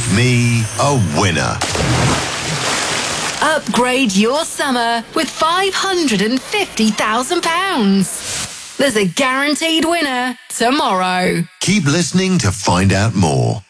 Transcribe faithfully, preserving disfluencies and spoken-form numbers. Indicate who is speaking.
Speaker 1: me a winner.
Speaker 2: Upgrade your summer with five hundred fifty thousand pounds. There's a guaranteed winner tomorrow.
Speaker 1: Keep listening to find out more.